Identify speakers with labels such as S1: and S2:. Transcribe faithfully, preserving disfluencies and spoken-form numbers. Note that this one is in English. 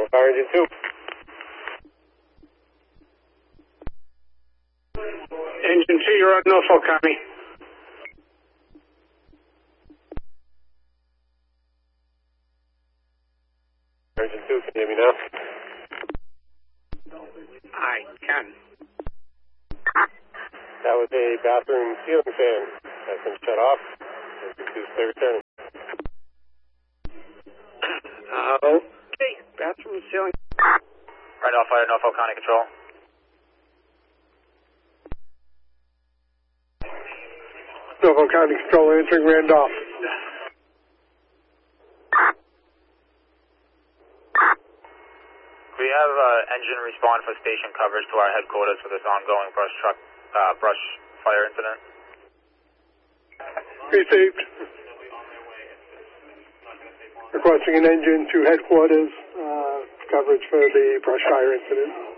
S1: Fire Engine two.
S2: Engine two, you're on Norfolk County.
S1: Engine two, can you hear me now?
S2: I can.
S1: That was a bathroom ceiling fan that's been shut off. Engine two, stay returning.
S2: Uh, okay, bathroom ceiling.
S3: Right off fire, Norfolk County Control.
S2: Norfolk County Control answering Randolph.
S3: We have uh, engine respond for station coverage to our headquarters for this ongoing brush truck, uh, brush fire incident.
S2: Received. Requesting an engine to headquarters, uh, coverage for the brush fire incident.